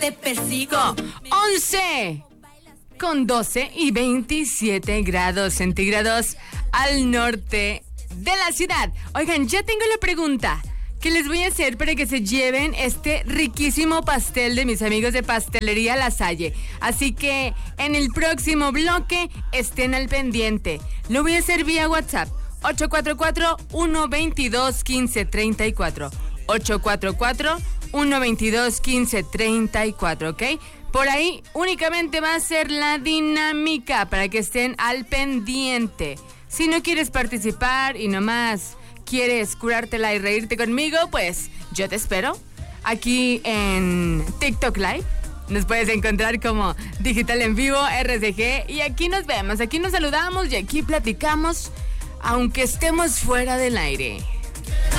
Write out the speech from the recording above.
te persigo. 11 con 12 y 27 grados centígrados al norte de la ciudad. Oigan, ya tengo la pregunta que les voy a hacer para que se lleven este riquísimo pastel de mis amigos de Pastelería La Salle. Así que en el próximo bloque estén al pendiente. Lo voy a hacer vía WhatsApp. 844-122-1534. 844-122-1534, ¿ok? Por ahí únicamente va a ser la dinámica para que estén al pendiente. Si no quieres participar y nomás quieres curártela y reírte conmigo, pues yo te espero aquí en TikTok Live. Nos puedes encontrar como Digital en Vivo, RCG, y aquí nos vemos, aquí nos saludamos y aquí platicamos, aunque estemos fuera del aire.